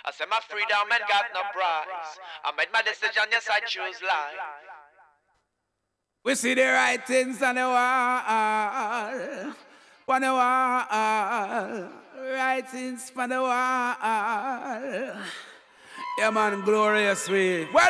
I say my freedom and got no price. I made my decision, yes, I choose life. We see the writings on the wall. On the wall. Writings on the wall. Yeah, man, glorious way. Well,